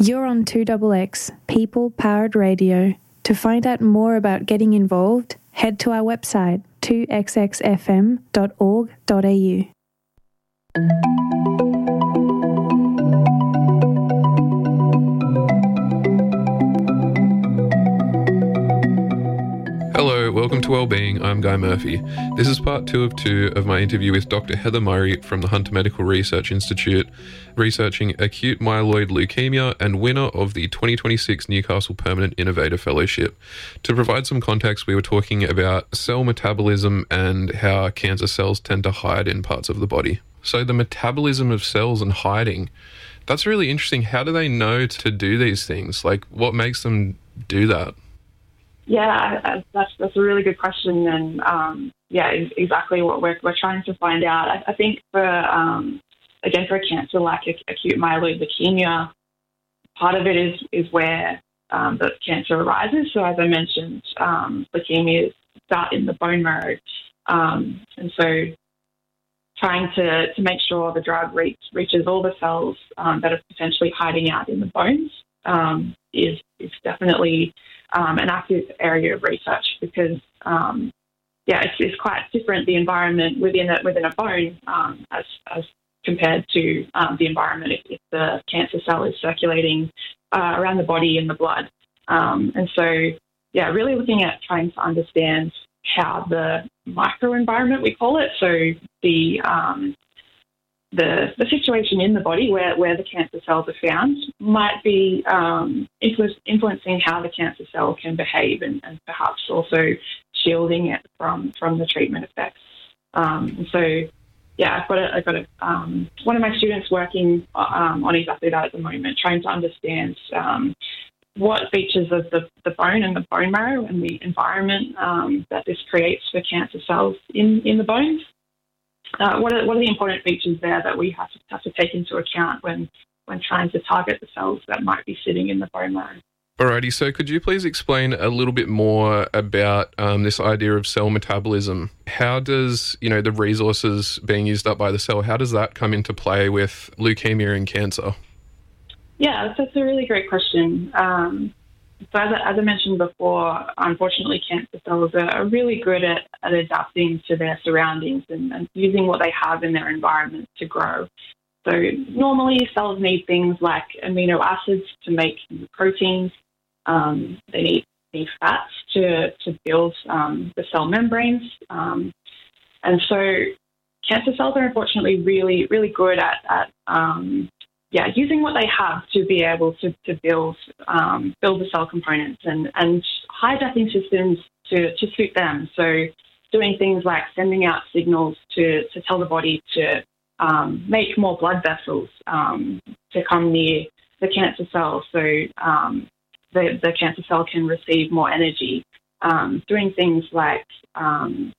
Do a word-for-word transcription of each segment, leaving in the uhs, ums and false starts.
You're on two X X, People Powered Radio. To find out more about getting involved, head to our website two x x f m dot org dot a u. Hello, welcome to Wellbeing. I'm Guy Murphy. This is part two of two of my interview with Doctor Heather Murray from the Hunter Medical Research Institute, researching acute myeloid leukemia and winner of the twenty twenty-six Newcastle Permanent Innovator Fellowship. To provide some context, we were talking about cell metabolism and how cancer cells tend to hide in parts of the body. So the metabolism of cells and hiding, that's really interesting. How do they know to do these things? Like, what makes them do that? Yeah, that's that's a really good question, and um, yeah, exactly what we're we're trying to find out. I, I think for um, again for a cancer like acute myeloid leukemia, part of it is is where um, the cancer arises. So as I mentioned, um, leukemias start in the bone marrow, um, and so trying to to make sure the drug reach, reaches all the cells um, that are potentially hiding out in the bones um, is is definitely Um, an active area of research because, um, yeah, it's, it's quite different, the environment within a, within a bone um, as, as compared to um, the environment if, if the cancer cell is circulating uh, around the body in the blood. Um, and so, yeah, really looking at trying to understand how the microenvironment, we call it, so the um, The, the situation in the body where, where the cancer cells are found might be um, influ- influencing how the cancer cell can behave and, and perhaps also shielding it from, from the treatment effects. Um, and so, yeah, I've got, a, I've got a, um, one of my students working um, on exactly that at the moment, trying to understand um, what features of the, the bone and the bone marrow and the environment um, that this creates for cancer cells in, in the bones. Uh, what are what are the important features there that we have to have to take into account when when trying to target the cells that might be sitting in the bone marrow? Alrighty, so could you please explain a little bit more about um, this idea of cell metabolism? How does, you know, the resources being used up by the cell, how does that come into play with leukemia and cancer? Yeah, that's a really great question. Um, So as I, as I mentioned before, unfortunately, cancer cells are really good at, at adapting to their surroundings and, and using what they have in their environment to grow. So normally cells need things like amino acids to make proteins. Um, they need, need fats to, to build um, the cell membranes. Um, and so cancer cells are unfortunately really, really good at, at um, Yeah, using what they have to be able to, to build um, build the cell components and, and hijacking systems to, to suit them. So doing things like sending out signals to, to tell the body to um, make more blood vessels um, to come near the cancer cell so um, the, the cancer cell can receive more energy. Um, doing things like um,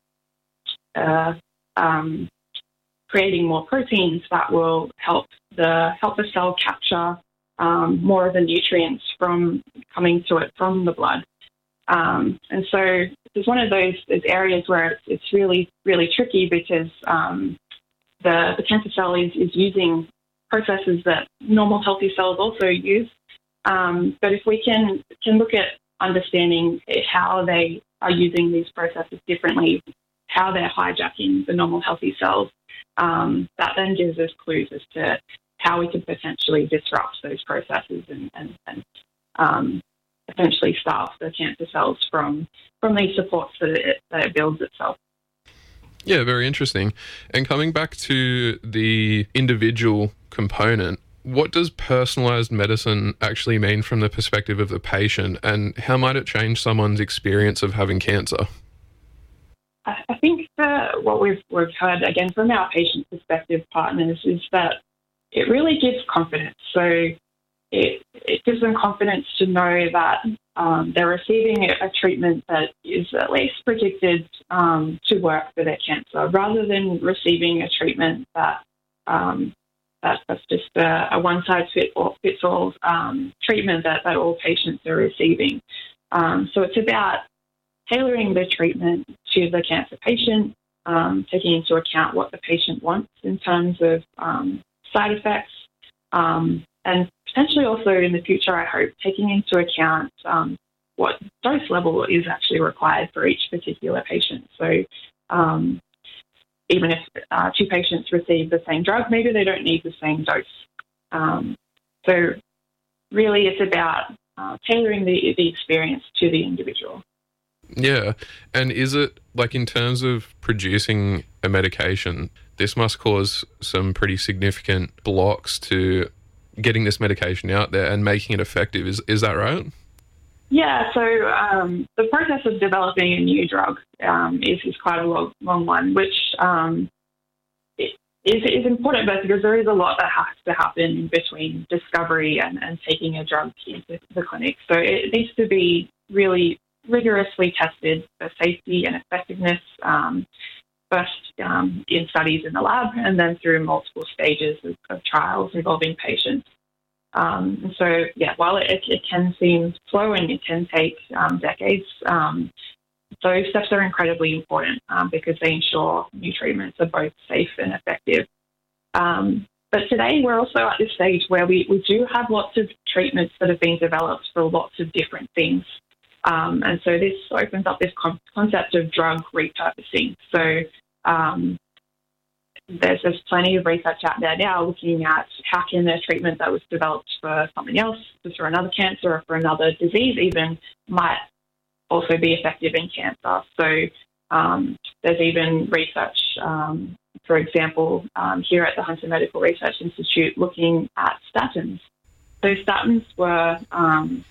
uh, um, creating more proteins that will help the help the cell capture um, more of the nutrients from coming to it from the blood. Um, and so it's one of those, those areas where it's, it's really, really tricky because um, the, the cancer cell is, is using processes that normal healthy cells also use. Um, but if we can, can look at understanding how they are using these processes differently, how they're hijacking the normal healthy cells, Um, that then gives us clues as to how we could potentially disrupt those processes and, and, and um, essentially starve the cancer cells from from these supports that it, that it builds itself. Yeah, very interesting. And coming back to the individual component, what does personalised medicine actually mean from the perspective of the patient, and how might it change someone's experience of having cancer? I think that what we've, we've heard, again, from our patient perspective partners is that it really gives confidence. So it, it gives them confidence to know that um, they're receiving a, a treatment that is at least predicted um, to work for their cancer, rather than receiving a treatment that um, that, that's just a, a one-size-fits-all um, treatment that, that all patients are receiving. Um, so it's about tailoring the treatment to the cancer patient, um, taking into account what the patient wants in terms of um, side effects, um, and potentially also in the future, I hope, taking into account um, what dose level is actually required for each particular patient. So um, even if uh, two patients receive the same drug, maybe they don't need the same dose. Um, so really it's about uh, tailoring the, the experience to the individual. Yeah. And is it, like, in terms of producing a medication, this must cause some pretty significant blocks to getting this medication out there and making it effective. Is is that right? Yeah, so um, the process of developing a new drug um, is, is quite a long, long one, which um, is, is important both because there is a lot that has to happen in between discovery and, and taking a drug into the clinic. So it needs to be really rigorously tested for safety and effectiveness, um, first um, in studies in the lab and then through multiple stages of, of trials involving patients. Um, and so, yeah, while it, it can seem slow and it can take um, decades, um, those steps are incredibly important um, because they ensure new treatments are both safe and effective. Um, but today we're also at this stage where we, we do have lots of treatments that have been developed for lots of different things. Um, and so this opens up this con- concept of drug repurposing. So um, there's, there's plenty of research out there now looking at how can a treatment that was developed for something else, for another cancer or for another disease even, might also be effective in cancer. So um, there's even research, um, for example, um, here at the Hunter Medical Research Institute looking at statins. So statins were um,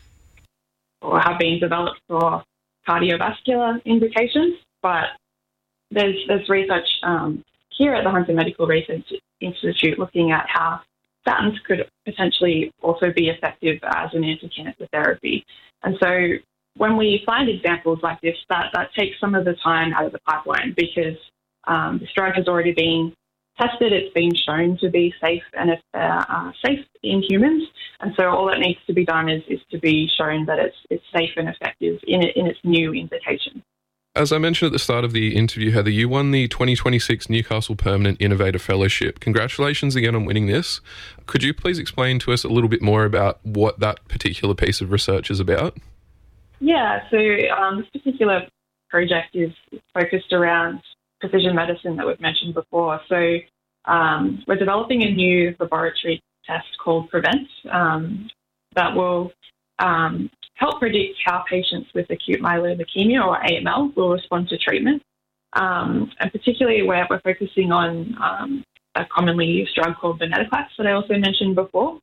or have been developed for cardiovascular indications, but there's there's research um, here at the Hunter Medical Research Institute looking at how statins could potentially also be effective as an anti-cancer therapy. And so when we find examples like this, that, that takes some of the time out of the pipeline because um, this drug has already been tested, it's been shown to be safe and uh, uh, safe in humans, and so all that needs to be done is, is to be shown that it's it's safe and effective in it, in its new indication. As I mentioned at the start of the interview, Heather, you won the twenty twenty-six Newcastle Permanent Innovator Fellowship. Congratulations again on winning this. Could you please explain to us a little bit more about what that particular piece of research is about? Yeah, so um, this particular project is focused around precision medicine that we've mentioned before. So um, we're developing a new laboratory test called PREVENT um, that will um, help predict how patients with acute myeloid leukemia or A M L will respond to treatment. Um, and particularly where we're focusing on um, a commonly used drug called venetoclax that I also mentioned before.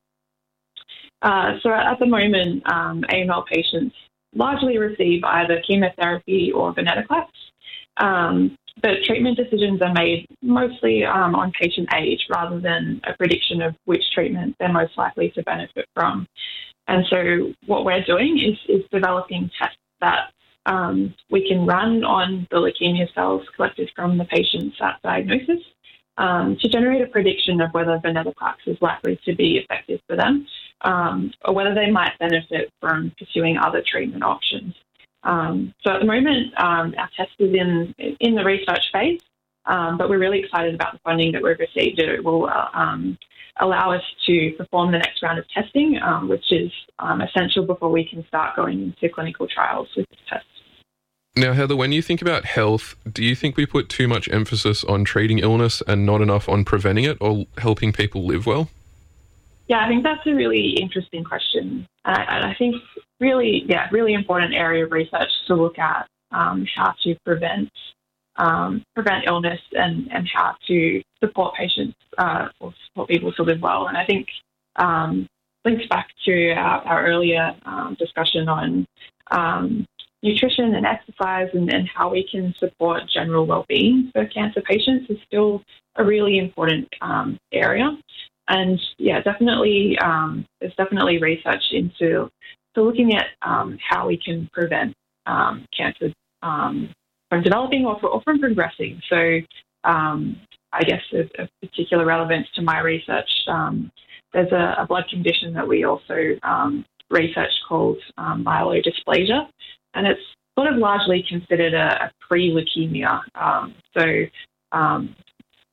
Uh, so at the moment, um, A M L patients largely receive either chemotherapy or venetoclax. Um, But treatment decisions are made mostly um, on patient age rather than a prediction of which treatment they're most likely to benefit from. And so what we're doing is, is developing tests that um, we can run on the leukemia cells collected from the patients at diagnosis um, to generate a prediction of whether venetoclax is likely to be effective for them um, or whether they might benefit from pursuing other treatment options. Um, so at the moment, um, our test is in in the research phase, um, but we're really excited about the funding that we've received. It will uh, um, allow us to perform the next round of testing, um, which is um, essential before we can start going into clinical trials with this test. Now, Heather, when you think about health, do you think we put too much emphasis on treating illness and not enough on preventing it or helping people live well? Yeah, I think that's a really interesting question. Uh, and I think really, yeah, really important area of research to look at um, how to prevent um, prevent illness and, and how to support patients uh, or support people to live well. And I think um, links back to our, our earlier um, discussion on um, nutrition and exercise and, and how we can support general well-being for cancer patients is still a really important um, area. And yeah, definitely, um, there's definitely research into so looking at um, how we can prevent um, cancer um, from developing or, for, or from progressing. So um, I guess of, of particular relevance to my research, um, there's a, a blood condition that we also um, research called um, myelodysplasia, and it's sort of largely considered a, a pre-leukemia. Um, so um,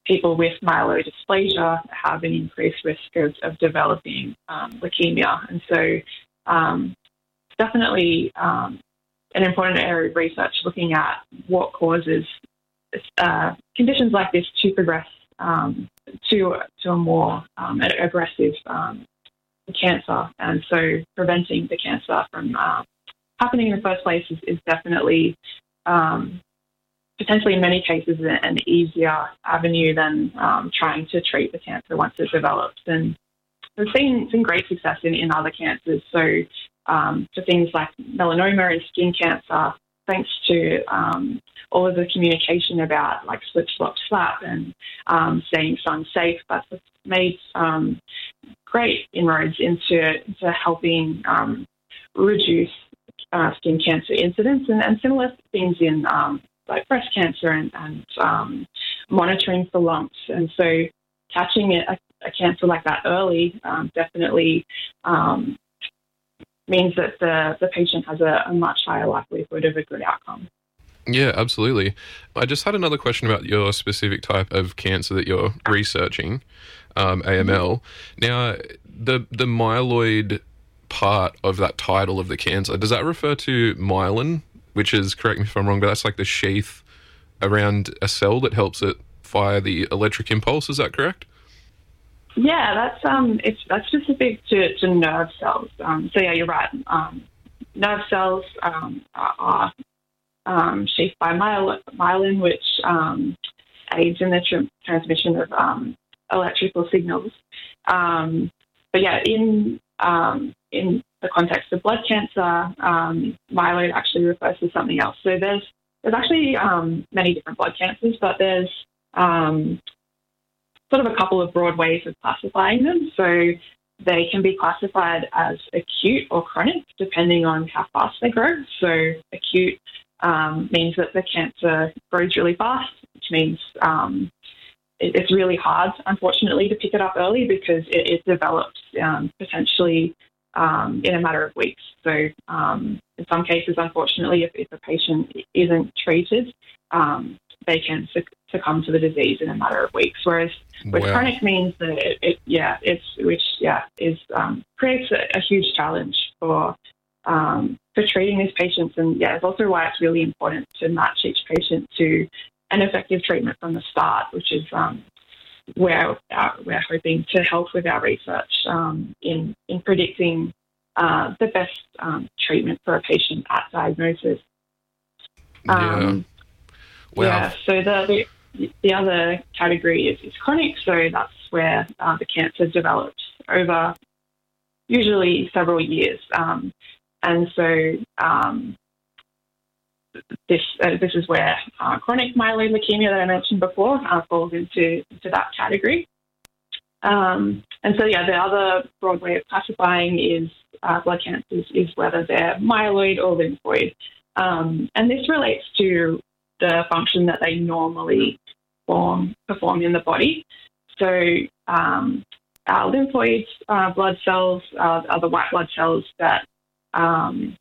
people with myelodysplasia have an increased risk of, of developing um, leukemia. And so um, it's definitely um, an important area of research looking at what causes uh, conditions like this to progress um, to, to a more um, aggressive um, cancer. And so preventing the cancer from uh, happening in the first place is, is definitely um, potentially in many cases an easier avenue than um, trying to treat the cancer once it develops. And we've seen, seen great success in, in other cancers. So um, for things like melanoma and skin cancer, thanks to um, all of the communication about like slip, slop, slap and um, staying sun safe, that's made um, great inroads into, into helping um, reduce uh, skin cancer incidence and, and similar things in um, like breast cancer and, and um, monitoring for lumps. And so catching a, a cancer like that early um, definitely um, means that the, the patient has a, a much higher likelihood of a good outcome. Yeah, absolutely. I just had another question about your specific type of cancer that you're researching, um, A M L. Now, the the myeloid part of that title of the cancer, does that refer to myelin, which is, correct me if I'm wrong, but that's like the sheath around a cell that helps it fire the electric impulse, is that correct? Yeah, that's um, it's that's specific to, to nerve cells. Um, so yeah, you're right. Um, nerve cells um, are, are um, sheathed by myelin, myelin which um, aids in the tr- transmission of um, electrical signals. Um, but yeah, in um, in the context of blood cancer, um, myeloid actually refers to something else. So there's there's actually um, many different blood cancers, but there's um, sort of a couple of broad ways of classifying them. So they can be classified as acute or chronic, depending on how fast they grow. So acute um, means that the cancer grows really fast, which means um, it, it's really hard, unfortunately, to pick it up early because it, it develops um, potentially um, in a matter of weeks. So um, in some cases, unfortunately, if, if a patient isn't treated, um, they can succumb to the disease in a matter of weeks. Whereas with wow. chronic means that it, it yeah, it's which yeah is um, creates a, a huge challenge for um, for treating these patients, and yeah, it's also why it's really important to match each patient to an effective treatment from the start, which is um, where uh, we're hoping to help with our research um, in in predicting uh, the best um, treatment for a patient at diagnosis. Um, yeah. Wow. Yeah, so the, the the other category is, is chronic, so that's where uh, the cancer develops over usually several years. Um, and so um, this uh, this is where uh, chronic myeloid leukemia that I mentioned before uh, falls into, into that category. Um, and so, yeah, the other broad way of classifying is uh, blood cancers is whether they're myeloid or lymphoid. Um, and this relates to the function that they normally form, perform in the body. So um, our lymphoid uh, blood cells uh, are the white blood cells that um,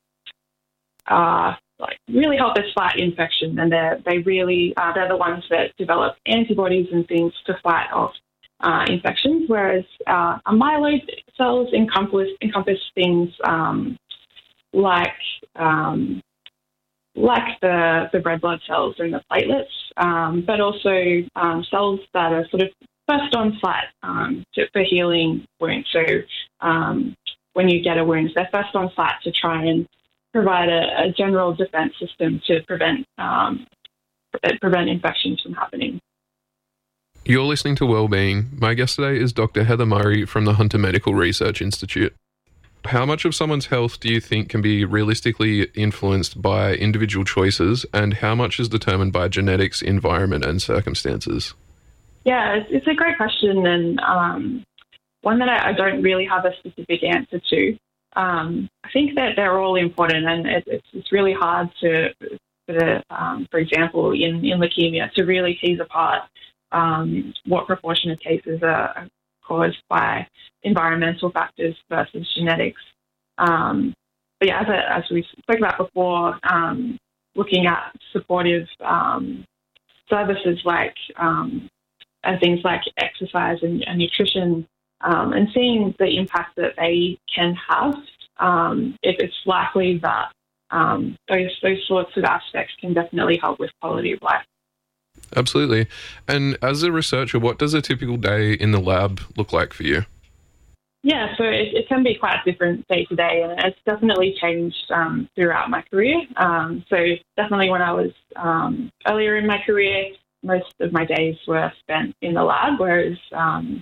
are like really help us fight infection, and they they really uh, they're the ones that develop antibodies and things to fight off uh, infections. Whereas uh, our myeloid cells encompass encompass things um, like um, like the, the red blood cells and the platelets, um, but also um, cells that are sort of first on site um, to, for healing wounds. So um, when you get a wound, they're first on site to try and provide a, a general defense system to prevent um, prevent infections from happening. You're listening to Wellbeing. My guest today is Doctor Heather Murray from the Hunter Medical Research Institute. How much of someone's health do you think can be realistically influenced by individual choices, and how much is determined by genetics, environment, and circumstances? Yeah, it's, it's a great question, and um, one that I, I don't really have a specific answer to. Um, I think that they're all important, and it, it's, it's really hard to, to um, for example, in, in leukemia, to really tease apart um, what proportion of cases are caused by environmental factors versus genetics. Um, but yeah, as, a, as we spoke about before, um, looking at supportive um, services like um, and things like exercise and, and nutrition, um, and seeing the impact that they can have, um, if it's likely that um, those those sorts of aspects can definitely help with quality of life. Absolutely. And as a researcher, what does a typical day in the lab look like for you? Yeah, so it, it can be quite different day to day, and it's definitely changed um, throughout my career. Um, so definitely when I was um, earlier in my career, most of my days were spent in the lab, whereas um,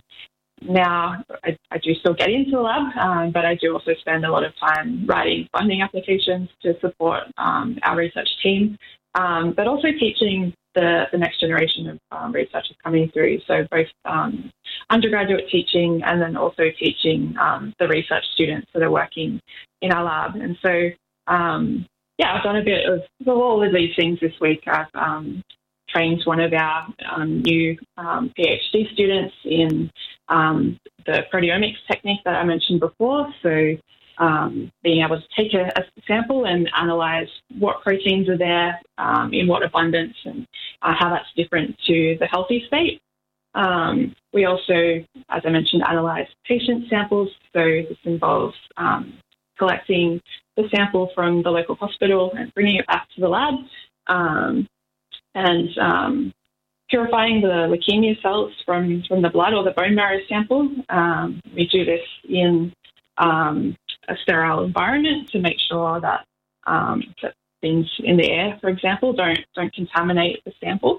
now I, I do still get into the lab, um, but I do also spend a lot of time writing funding applications to support um, our research team, um, but also teaching the, the next generation of um, researchers coming through. So both um, undergraduate teaching and then also teaching um, the research students that are working in our lab. And so, um, yeah, I've done a bit of all of these things this week. I've um, trained one of our um, new um, PhD students in um, the proteomics technique that I mentioned before. So Um, being able to take a, a sample and analyse what proteins are there, um, in what abundance, and uh, how that's different to the healthy state. Um, we also, as I mentioned, analyse patient samples. So this involves um, collecting the sample from the local hospital and bringing it back to the lab, um, and um, purifying the leukemia cells from, from the blood or the bone marrow sample. Um, we do this in um, a sterile environment to make sure that, um, that things in the air, for example, don't don't contaminate the sample.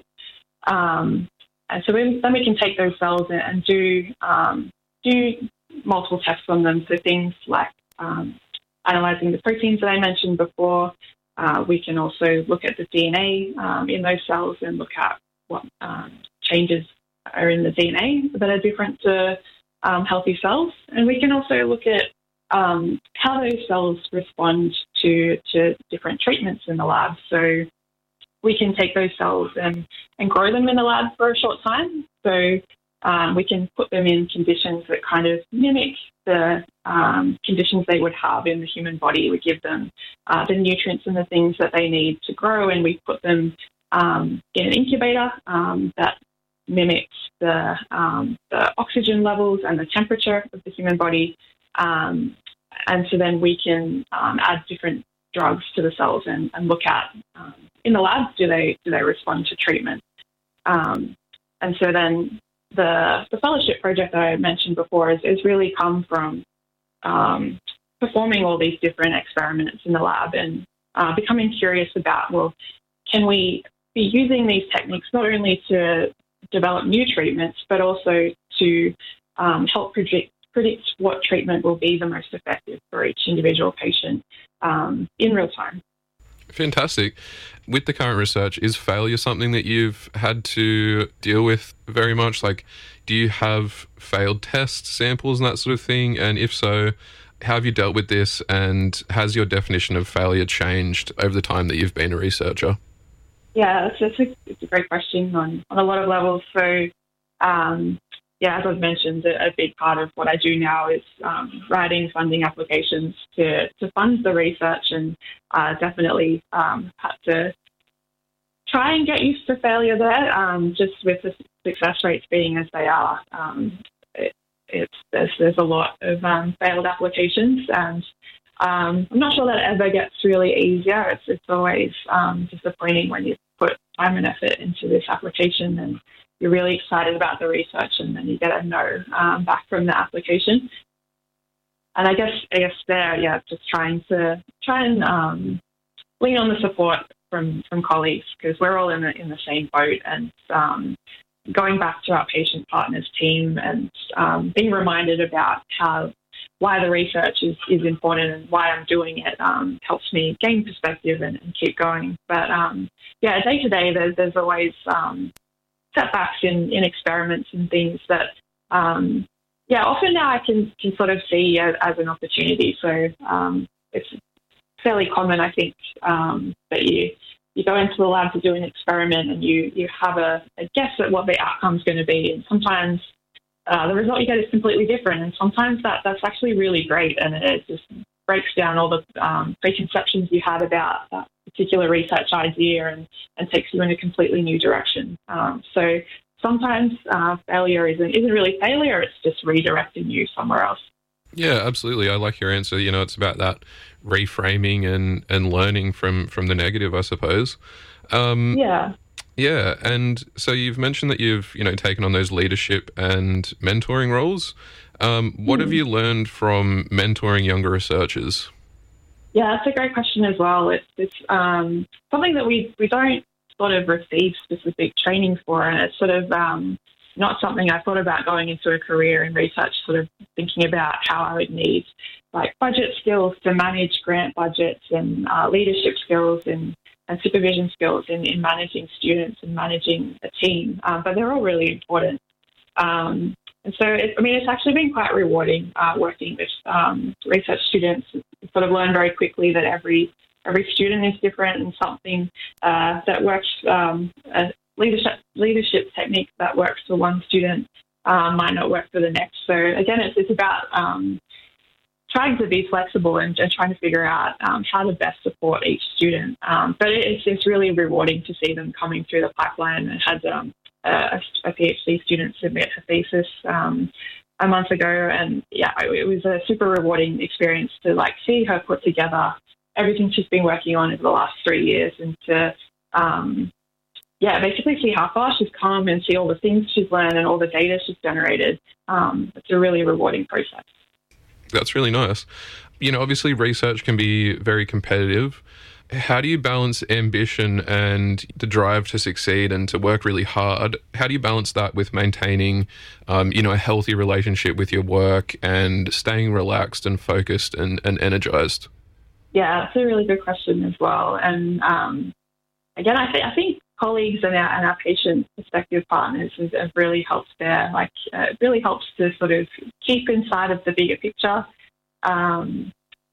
Um, and so we, then we can take those cells and, and do um, do multiple tests on them. So things like um, analysing the proteins that I mentioned before. Uh, we can also look at the D N A um, in those cells and look at what um, changes are in the D N A that are different to um, healthy cells. And we can also look at Um, how those cells respond to, to different treatments in the lab. So we can take those cells and, and grow them in the lab for a short time. So um, we can put them in conditions that kind of mimic the um, conditions they would have in the human body. We give them uh, the nutrients and the things that they need to grow, and we put them um, in an incubator um, that mimics the, um, the oxygen levels and the temperature of the human body. Um, and so then we can um, add different drugs to the cells and, and look at um, in the lab, do they do they respond to treatment? Um, and so then the the fellowship project that I mentioned before is, is really come from um, performing all these different experiments in the lab and uh, becoming curious about, well, can we be using these techniques not only to develop new treatments, but also to um, help predict predict what treatment will be the most effective for each individual patient um, in real time. Fantastic. With the current research, is failure something that you've had to deal with very much? Like, do you have failed tests, samples, and that sort of thing? And if so, how have you dealt with this? And has your definition of failure changed over the time that you've been a researcher? Yeah, it's, it's, a, it's a great question on, on a lot of levels. So, um, yeah, as I've mentioned, a, a big part of what I do now is um, writing funding applications to, to fund the research, and uh, definitely um, had to try and get used to failure there, um, just with the success rates being as they are. Um, it, it's, there's, there's a lot of um, failed applications, and um, I'm not sure that it ever gets really easier. It's, it's always um, disappointing when you put time and effort into this application and you're really excited about the research, and then you get a no um, back from the application. And I guess, I guess there, yeah, just trying to try and um, lean on the support from, from colleagues, because we're all in the in the same boat, and um, going back to our patient partners team and um, being reminded about how why the research is, is important and why I'm doing it um, helps me gain perspective and, and keep going. But um, yeah, day to day, there's there's always um, setbacks in, in experiments and things that, um, yeah, often now I can, can sort of see as, as an opportunity. So um, it's fairly common, I think, um, that you you go into the lab to do an experiment and you, you have a, a guess at what the outcome's going to be. And sometimes uh, the result you get is completely different. And sometimes that, that's actually really great, and it just breaks down all the um, preconceptions you had about that particular research idea and, and takes you in a completely new direction. Um, so sometimes uh, failure isn't isn't really failure; it's just redirecting you somewhere else. Yeah, absolutely. I like your answer. You know, it's about that reframing and, and learning from, from the negative, I suppose. Um, Yeah. Yeah, and so you've mentioned that you've, you know, taken on those leadership and mentoring roles. Um, what have you learned from mentoring younger researchers? Yeah, that's a great question as well. It's it's um, something that we we don't sort of receive specific training for, and it's sort of um, not something I thought about going into a career in research, sort of thinking about how I would need like budget skills to manage grant budgets and uh, leadership skills and, and supervision skills in, in managing students and managing a team. Um, but they're all really important. Um, and so, it, I mean, it's actually been quite rewarding uh, working with um, research students. Sort of learn very quickly that every every student is different, and something uh, that works, um, a leadership leadership technique that works for one student um, might not work for the next. So again, it's it's about um, trying to be flexible and, and trying to figure out um, how to best support each student. Um, but it, it's it's really rewarding to see them coming through the pipeline. I had um, a, a PhD student submit her thesis um, a month ago, and yeah, it was a super rewarding experience to like see her put together everything she's been working on over the last three years, and to um, yeah, basically see how far she's come and see all the things she's learned and all the data she's generated. Um, it's a really rewarding process. That's really nice. You know, obviously research can be very competitive. How do you balance ambition and the drive to succeed and to work really hard? How do you balance that with maintaining, um, you know, a healthy relationship with your work and staying relaxed and focused and, and energized? Yeah, that's a really good question as well. And um, again, I, th- I think colleagues and our, and our patient prospective partners have, have really helped there. Like, uh, it really helps to sort of keep inside of the bigger picture. Um,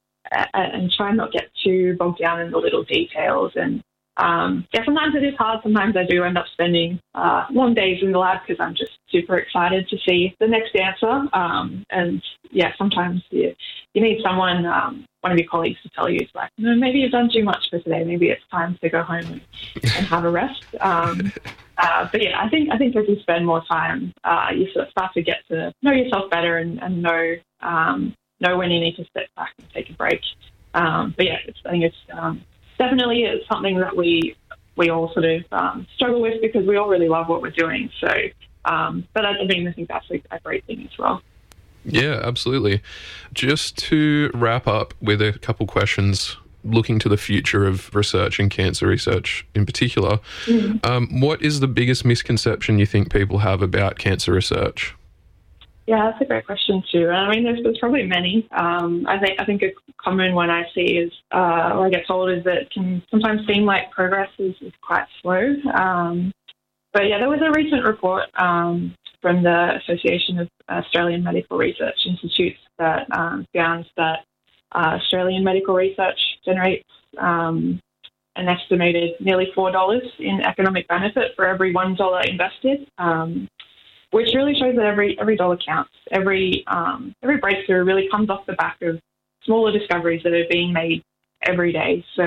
and try not get too bogged down in the little details. And um, yeah, sometimes it is hard. Sometimes I do end up spending uh, long days in the lab because I'm just super excited to see the next answer. Um, and yeah, sometimes you, you need someone, um, one of your colleagues, to tell you, it's like, no, maybe you've done too much for today. Maybe it's time to go home and, and have a rest. Um, uh, but yeah, I think I think as you spend more time, uh, you sort of start to get to know yourself better and, and know. Um, know when you need to step back and take a break. Um, but yeah, it's, I think it's um, definitely it's something that we we all sort of um, struggle with because we all really love what we're doing. So, um, but I mean, I think that's a, a great thing as well. Yeah, absolutely. Just to wrap up with a couple questions looking to the future of research and cancer research in particular, mm-hmm. um, what is the biggest misconception you think people have about cancer research? Yeah, that's a great question too. And I mean, there's, there's probably many. Um, I think I think a common one I see is, uh, or I get told, is that it can sometimes seem like progress is, is quite slow. Um, but yeah, there was a recent report um, from the Association of Australian Medical Research Institutes that um, found that uh, Australian medical research generates um, an estimated nearly four dollars in economic benefit for every one dollar invested. Um, which really shows that every every dollar counts. Every um, every breakthrough really comes off the back of smaller discoveries that are being made every day. So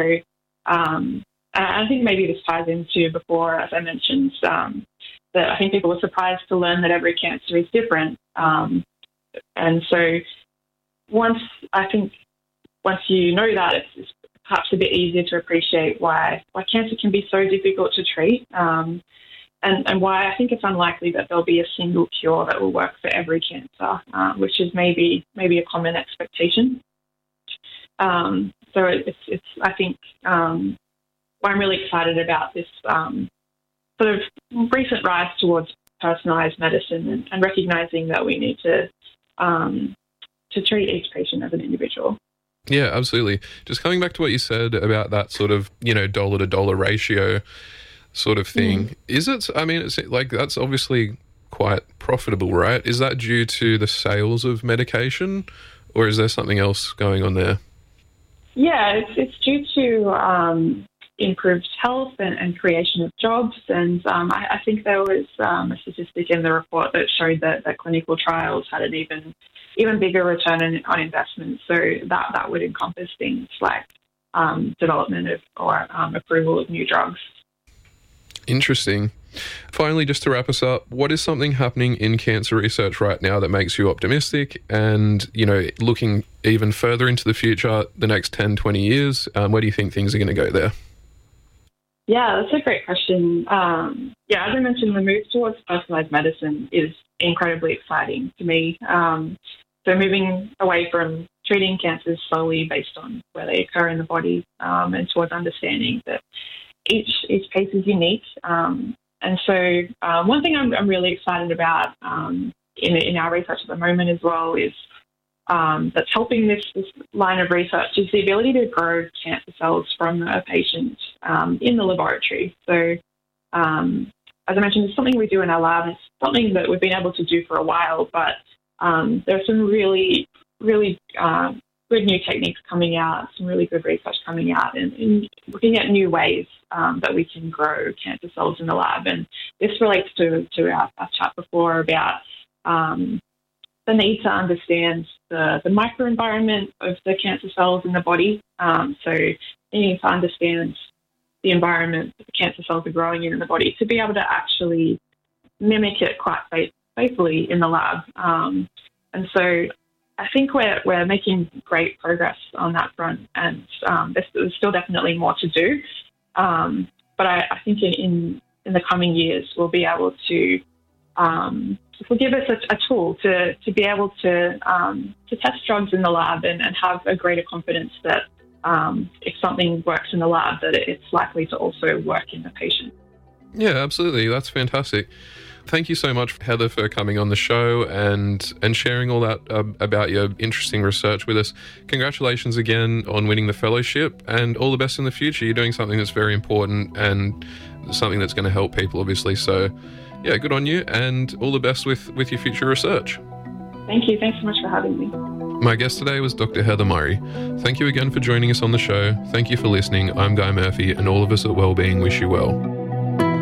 um, I think maybe this ties into before, as I mentioned, um, that I think people are surprised to learn that every cancer is different. Um, and so once I think once you know that, it's, it's perhaps a bit easier to appreciate why why cancer can be so difficult to treat. Um, And, and why I think it's unlikely that there'll be a single cure that will work for every cancer, uh, which is maybe maybe a common expectation. Um, so it's, it's I think um, why I'm really excited about this um, sort of recent rise towards personalised medicine and, and recognising that we need to um, to treat each patient as an individual. Yeah, absolutely. Just coming back to what you said about that sort of, you know, dollar to dollar ratio sort of thing. Mm. Is it, I mean, it's like that's obviously quite profitable, right? Is that due to the sales of medication or is there something else going on there? Yeah, it's, it's due to um, improved health and, and creation of jobs. And um, I, I think there was um, a statistic in the report that showed that, that clinical trials had an even even bigger return on, on investment. So that, that would encompass things like um, development of or um, approval of new drugs. Interesting. Finally, just to wrap us up, what is something happening in cancer research right now that makes you optimistic and, you know, looking even further into the future, the next ten, twenty years, um, where do you think things are going to go there? Yeah, that's a great question. Um, yeah, as I mentioned, the move towards personalised medicine is incredibly exciting to me. Um, so moving away from treating cancers solely based on where they occur in the body um, and towards understanding that each each case is unique. Um, and so uh, one thing I'm, I'm really excited about um, in, in our research at the moment as well is um, that's helping this, this line of research is the ability to grow cancer cells from a patient um, in the laboratory. So um, as I mentioned, it's something we do in our lab. It's something that we've been able to do for a while, but um, there are some really, really uh, good new techniques coming out, some really good research coming out, and, and looking at new ways um, that we can grow cancer cells in the lab. And this relates to, to our, our chat before about um, the need to understand the, the microenvironment of the cancer cells in the body. Um, so needing to understand the environment that the cancer cells are growing in in the body to be able to actually mimic it quite faithfully in the lab. Um, and so I think we're we're making great progress on that front, and um, there's, there's still definitely more to do. Um, but I, I think in, in in the coming years we'll be able to um, it will give us a, a tool to to be able to um, to test drugs in the lab and, and have a greater confidence that um, if something works in the lab, that it's likely to also work in the patient. Yeah, absolutely. That's fantastic. Thank you so much, Heather, for coming on the show and and sharing all that uh, about your interesting research with us. Congratulations again on winning the fellowship, and all the best in the future. You're doing something that's very important and something that's going to help people, obviously. So, yeah, good on you, and all the best with, with your future research. Thank you. Thanks so much for having me. My guest today was Doctor Heather Murray. Thank you again for joining us on the show. Thank you for listening. I'm Guy Murphy, and all of us at Wellbeing wish you well.